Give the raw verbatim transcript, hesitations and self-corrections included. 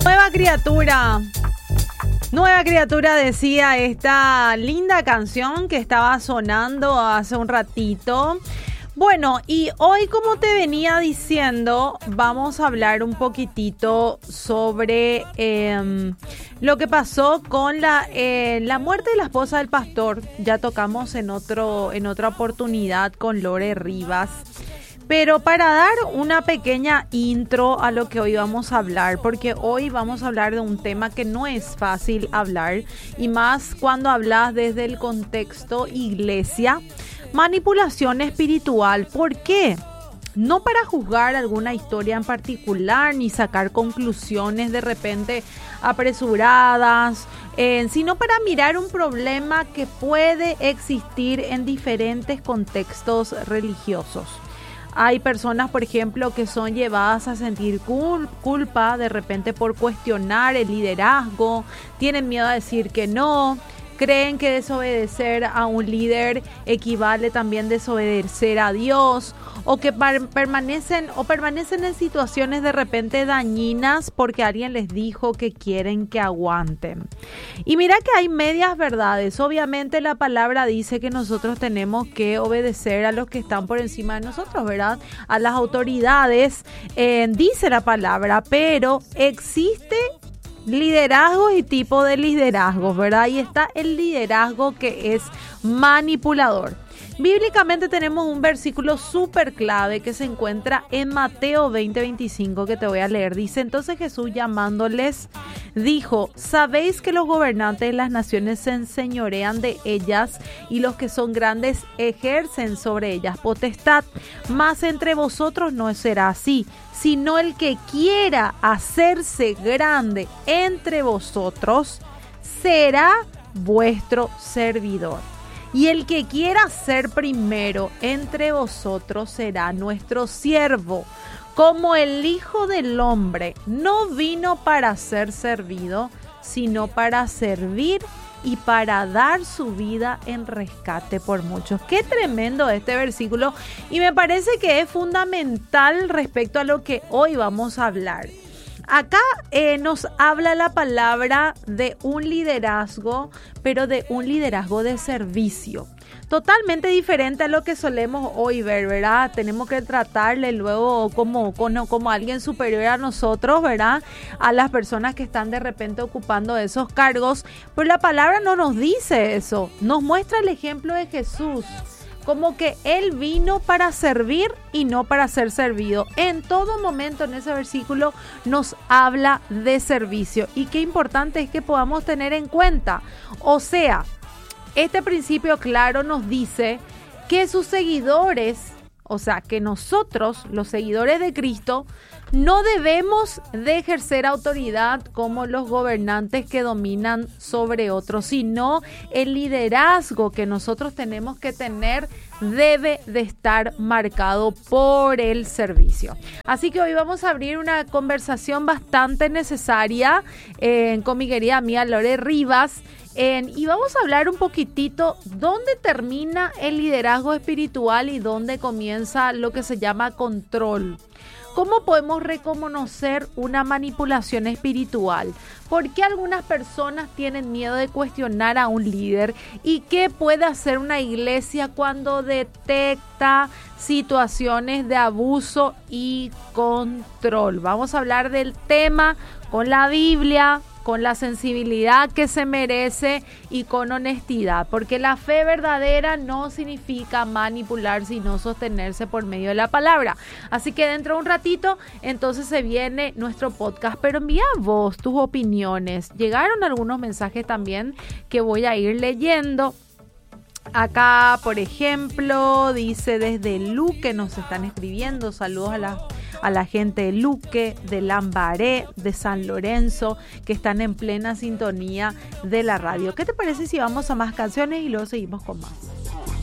Nueva criatura. Nueva criatura decía esta linda canción que estaba sonando hace un ratito. Bueno, y hoy, como te venía diciendo, vamos a hablar un poquitito sobre eh, lo que pasó con la, eh, la muerte de la esposa del pastor. Ya tocamos en, otro, en otra oportunidad con Lore Rivas. Pero para dar una pequeña intro a lo que hoy vamos a hablar, porque hoy vamos a hablar de un tema que no es fácil hablar, y más cuando hablas desde el contexto iglesia, manipulación espiritual. ¿Por qué? No para juzgar alguna historia en particular, ni sacar conclusiones de repente apresuradas, eh, sino para mirar un problema que puede existir en diferentes contextos religiosos. Hay personas, por ejemplo, que son llevadas a sentir cul- culpa de repente por cuestionar el liderazgo, tienen miedo a decir que no, creen que desobedecer a un líder equivale también a desobedecer a Dios, o que par- permanecen o permanecen en situaciones de repente dañinas porque alguien les dijo que quieren que aguanten. Y mira que hay medias verdades. Obviamente la palabra dice que nosotros tenemos que obedecer a los que están por encima de nosotros, ¿verdad? A las autoridades, eh, dice la palabra, pero existe liderazgos y tipo de liderazgos, ¿verdad? Y está el liderazgo que es manipulador. Bíblicamente tenemos un versículo súper clave que se encuentra en Mateo veinte veinticinco, que te voy a leer. Dice: entonces Jesús, llamándoles, dijo: sabéis que los gobernantes de las naciones se enseñorean de ellas, y los que son grandes ejercen sobre ellas potestad. Mas entre vosotros no será así, sino el que quiera hacerse grande entre vosotros será vuestro servidor. Y el que quiera ser primero entre vosotros será nuestro siervo. Como el Hijo del Hombre no vino para ser servido, sino para servir y para dar su vida en rescate por muchos. Qué tremendo este versículo, y me parece que es fundamental respecto a lo que hoy vamos a hablar. Acá eh, nos habla la palabra de un liderazgo, pero de un liderazgo de servicio. Totalmente diferente a lo que solemos hoy ver, ¿verdad? Tenemos que tratarle luego como, como, como alguien superior a nosotros, ¿verdad? A las personas que están de repente ocupando esos cargos. Pero la palabra no nos dice eso. Nos muestra el ejemplo de Jesús. Como que Él vino para servir y no para ser servido. En todo momento en ese versículo nos habla de servicio. Y qué importante es que podamos tener en cuenta. O sea, este principio claro nos dice que sus seguidores, o sea, que nosotros, los seguidores de Cristo, no debemos de ejercer autoridad como los gobernantes que dominan sobre otros, sino el liderazgo que nosotros tenemos que tener debe de estar marcado por el servicio. Así que hoy vamos a abrir una conversación bastante necesaria eh, con mi querida amiga Lore Rivas. En, y vamos a hablar un poquitito dónde termina el liderazgo espiritual y dónde comienza lo que se llama control. ¿Cómo podemos reconocer una manipulación espiritual? ¿Por qué algunas personas tienen miedo de cuestionar a un líder? ¿Y qué puede hacer una iglesia cuando detecta situaciones de abuso y control? Vamos a hablar del tema con la Biblia, con la sensibilidad que se merece y con honestidad, porque la fe verdadera no significa manipular, sino sostenerse por medio de la palabra. Así que dentro de un ratito, entonces se viene nuestro podcast, pero envía vos tus opiniones. Llegaron algunos mensajes también que voy a ir leyendo. Acá, por ejemplo, dice desde Luque, nos están escribiendo, saludos a la, a la gente de Luque, de Lambaré, de San Lorenzo, que están en plena sintonía de la radio. ¿Qué te parece si vamos a más canciones y luego seguimos con más?